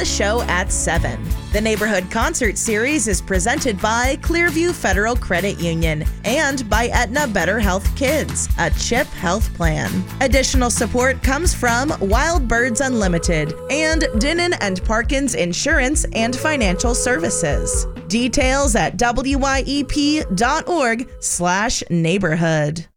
the show at 7. The Neighborhood Concert Series is presented by Clearview Federal Credit Union and by Aetna Better Health Kids, a CHIP health plan. Additional support comes from Wild Birds Unlimited and Dinnan and Parkins Insurance and Financial Services. Details at wyep.org/neighborhood.